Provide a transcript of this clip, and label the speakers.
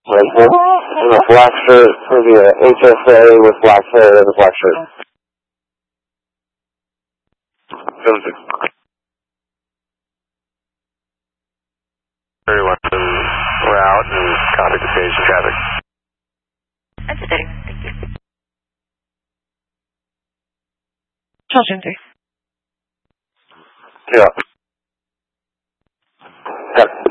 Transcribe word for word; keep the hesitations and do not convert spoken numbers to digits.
Speaker 1: And a black shirt for the uh, H S A with black hair and a black shirt.
Speaker 2: thirty-one, we're out and contact the station traffic.
Speaker 3: That's it. Thank you.
Speaker 4: Charles Center.
Speaker 1: Yeah. Yeah.